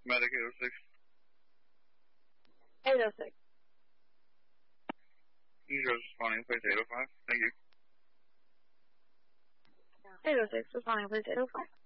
Medic 806. 806. Heroes responding, place 805. Thank you. 806, responding, please 805.